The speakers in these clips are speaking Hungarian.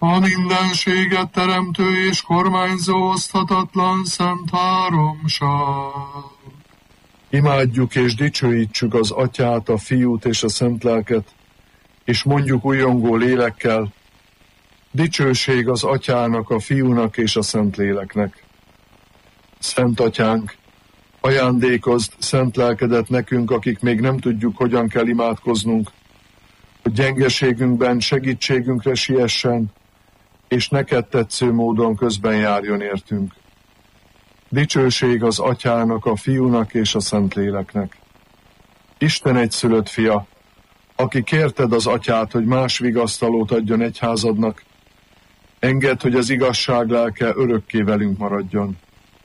a mindenséget teremtő és kormányzó oszthatatlan szent háromság. Imádjuk és dicsőítsük az Atyát, a Fiút és a Szentlelket, és mondjuk újongó lélekkel: dicsőség az Atyának, a Fiúnak és a Szentléleknek. Szent Atyánk, ajándékozd szent lelkedet nekünk, akik még nem tudjuk, hogyan kell imádkoznunk, hogy gyengeségünkben segítségünkre siessen, és neked tetsző módon közben járjon értünk. Dicsőség az Atyának, a Fiúnak és a Szentléleknek. Isten egyszülött fia, aki kérted az Atyát, hogy más vigasztalót adjon egyházadnak, engedd, hogy az igazság lelke örökké velünk maradjon.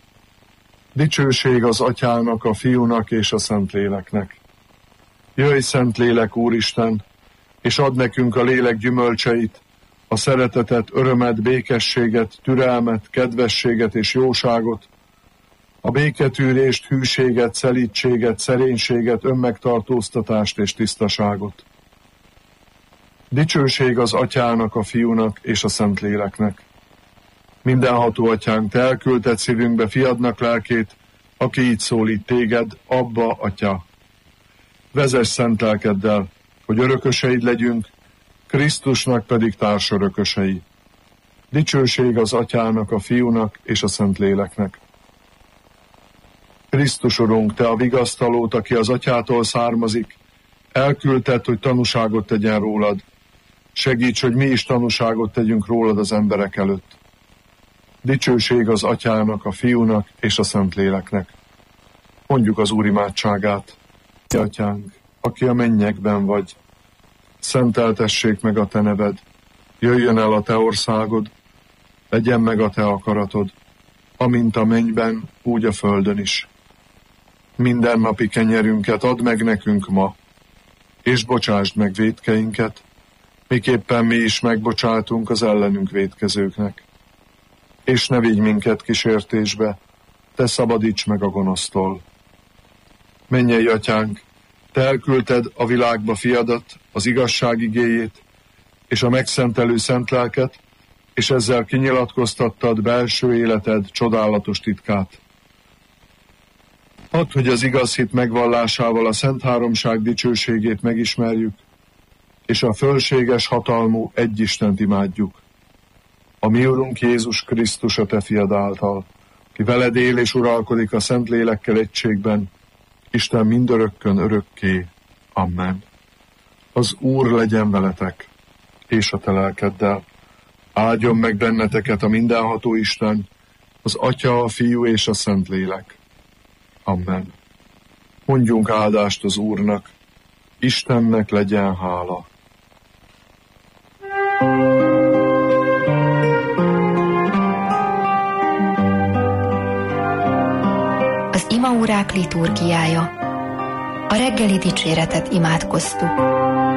Dicsőség az Atyának, a Fiúnak és a Szentléleknek. Jöjj, Szentlélek, Úristen, és add nekünk a lélek gyümölcseit, a szeretetet, örömet, békességet, türelmet, kedvességet és jóságot, a béketűrést, hűséget, szelídséget, szerénységet, önmegtartóztatást és tisztaságot. Dicsőség az Atyának, a Fiúnak és a Szentléleknek. Mindenható Atyánk, te elküldted szívünkbe fiadnak lelkét, aki így szólít téged: Abba, Atya. Vezess szent lelkeddel, hogy örököseid legyünk, Krisztusnak pedig társörökösei. Dicsőség az Atyának, a Fiúnak és a Szentléleknek. Krisztus Urunk, te a vigasztalót, aki az Atyától származik, elküldted, hogy tanúságot tegyen rólad. Segíts, hogy mi is tanúságot tegyünk rólad az emberek előtt. Dicsőség az Atyának, a Fiúnak és a Szentléleknek. Mondjuk az Úr imádságát. Atyánk, aki a mennyekben vagy, szenteltessék meg a te neved, jöjjön el a te országod, legyen meg a te akaratod, amint a mennyben, úgy a földön is. Mindennapi kenyerünket add meg nekünk ma, és bocsásd meg vétkeinket, miképpen mi is megbocsátunk az ellenünk vétkezőknek. És ne vigy minket kísértésbe, te szabadíts meg a gonosztól. Mennyei Atyánk, te elküldted a világba fiadat, az igazság igéjét, és a megszentelő szent lelket, és ezzel kinyilatkoztattad belső életed csodálatos titkát. Add, hogy az igaz hit megvallásával a Szent Háromság dicsőségét megismerjük, és a fölséges hatalmú egy Istent imádjuk. A mi Urunk Jézus Krisztus a te fiad által, ki veled él és uralkodik a Szent Lélekkel egységben, Isten mindörökkön örökké. Amen. Az Úr legyen veletek, és a te lelkeddel. Áldjon meg benneteket a mindenható Isten, az Atya, a Fiú és a Szentlélek. Amen. Mondjunk áldást az Úrnak, Istennek legyen hála. Az imaórák liturgiája. A reggeli dicséretet imádkoztuk.